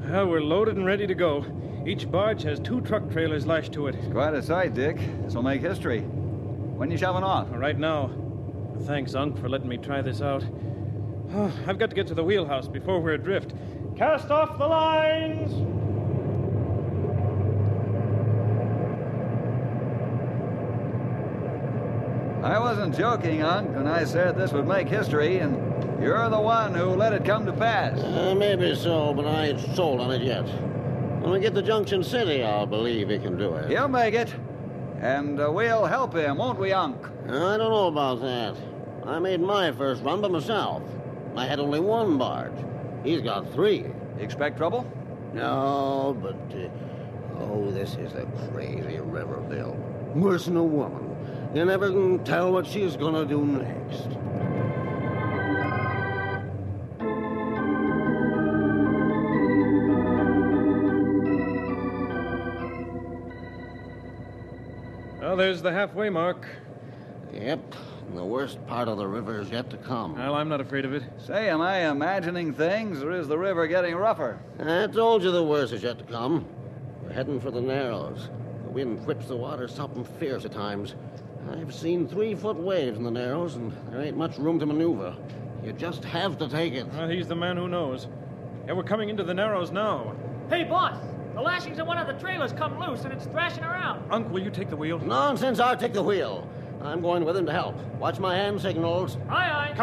Well, we're loaded and ready to go. Each barge has 2 truck trailers lashed to it. It's quite a sight, Dick. This will make history. When you shoving off? Right now. Thanks, Unc, for letting me try this out. Oh, I've got to get to the wheelhouse before we're adrift. Cast off the lines! I wasn't joking, Unc, when I said this would make history, and you're the one who let it come to pass. Maybe so, but I ain't sold on it yet. When we get to Junction City, I'll believe he can do it. He'll make it. And we'll help him, won't we, Unc? I don't know about that. I made my first run by myself. I had only 1 barge. He's got 3. Expect trouble? No, but... this is a crazy river, Bill. Worse than a woman. You never can tell what she's gonna do next. Well, there's the halfway mark. Yep, the worst part of the river is yet to come. Well, I'm not afraid of it. Say, am I imagining things, or is the river getting rougher? I told you the worst is yet to come. We're heading for the Narrows. The wind whips the water something fierce at times. I've seen 3-foot waves in the Narrows, and there ain't much room to maneuver. You just have to take it. Well, he's the man who knows. Yeah, we're coming into the Narrows now. Hey, boss! The lashings of one of the trailers come loose, and it's thrashing around. Unc, will you take the wheel? Nonsense, I'll take the wheel. I'm going with him to help. Watch my hand signals. Aye, aye.